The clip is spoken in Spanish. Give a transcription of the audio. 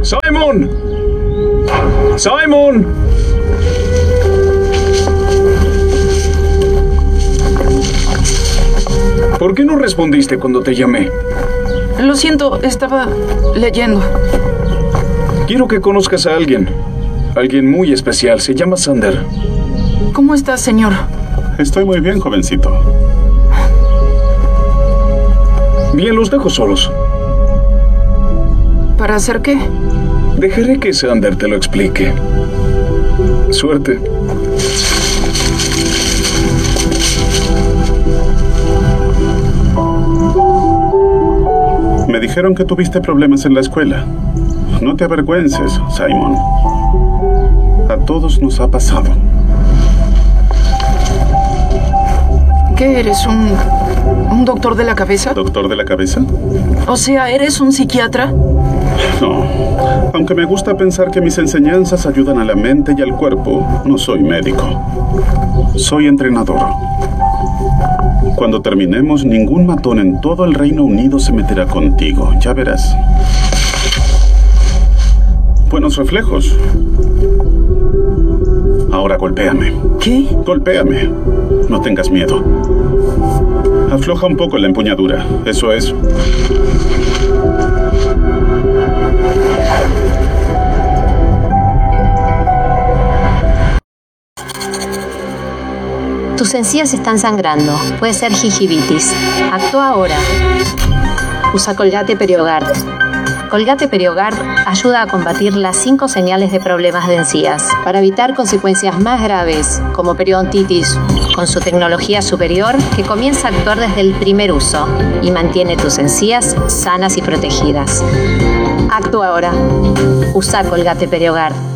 ¡Simon! ¡Simon! ¿Por qué no respondiste cuando te llamé? Lo siento, estaba leyendo. Quiero que conozcas a alguien. Alguien muy especial. Se llama Sander. ¿Cómo estás, señor? Estoy muy bien, jovencito. Bien, los dejo solos. ¿Para hacer qué? Dejaré que Sander te lo explique. Suerte. Me dijeron que tuviste problemas en la escuela. No te avergüences, Simon. A todos nos ha pasado. ¿Qué eres, un doctor de la cabeza? ¿Doctor de la cabeza? O sea, ¿eres un psiquiatra? No. Aunque me gusta pensar que mis enseñanzas ayudan a la mente y al cuerpo, no soy médico. Soy entrenador. Cuando terminemos, ningún matón en todo el Reino Unido se meterá contigo. Ya verás. Buenos reflejos. Ahora golpéame. ¿Qué? Golpéame. No tengas miedo. Afloja un poco la empuñadura. Eso es. Tus encías están sangrando. Puede ser gingivitis. Actúa ahora. Usa Colgate Periogard. Colgate Periogard ayuda a combatir las 5 señales de problemas de encías para evitar consecuencias más graves, como periodontitis, con su tecnología superior que comienza a actuar desde el primer uso y mantiene tus encías sanas y protegidas. Actúa ahora. Usa Colgate Periogard.